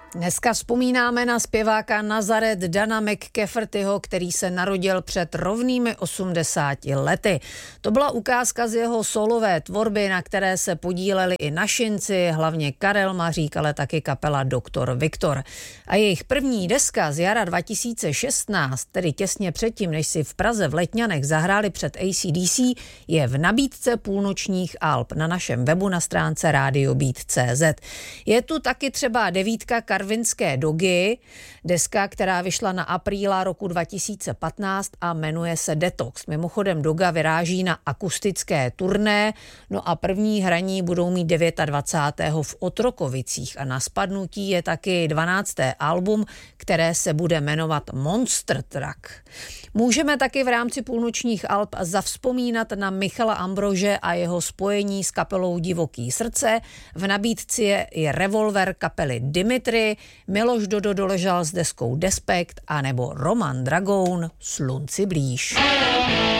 Dneska vzpomínáme na zpěváka Nazareth Dana McCaffertyho, který se narodil před rovnými 80 lety. To byla ukázka z jeho solové tvorby, na které se podíleli i našinci, hlavně Karel Mařík, ale taky kapela Doktor Viktor. A jejich první deska z jara 2016, tedy těsně předtím, než si v Praze v Letňanech zahráli před AC/DC, je v nabídce půlnočních alb na našem webu na stránce radiobeat.cz. Je tu taky třeba 9 Karvinské dogy, deska, která vyšla na apríla roku 2015 a jmenuje se Detox. Mimochodem Doga vyráží na akustické turné, no a první hraní budou mít 29. v Otrokovicích a na spadnutí je taky 12. album, které se bude jmenovat Monster Truck. Můžeme taky v rámci půlnočních alb zavzpomínat na Michala Ambrože a jeho spojení s kapelou Divoký srdce. V nabídce je Revolver kapely Dimitri, Miloš Dodo doležal s deskou Despekt a nebo Roman Dragoun Slunci blíž.